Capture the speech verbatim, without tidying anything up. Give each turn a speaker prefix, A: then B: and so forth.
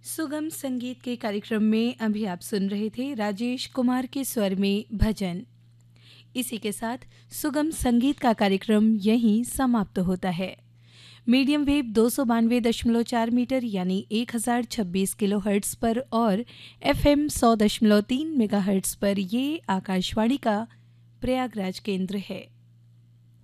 A: सुगम संगीत के कार्यक्रम में अभी आप सुन रहे थे राजेश कुमार के स्वर में भजन। इसी के साथ सुगम संगीत का कार्यक्रम यहीं समाप्त होता है। मीडियम वेव दो सौ बानवे दशमलव चार मीटर यानी एक हज़ार छब्बीस किलो हर्ट्स पर और एफएम सौ दशमलव तीन मेगा हर्ट्स पर ये आकाशवाणी का प्रयागराज केंद्र है।